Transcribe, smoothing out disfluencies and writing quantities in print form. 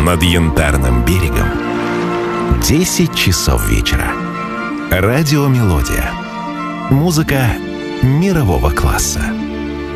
Над Янтарным берегом 10 часов вечера. Радиомелодия. Музыка мирового класса.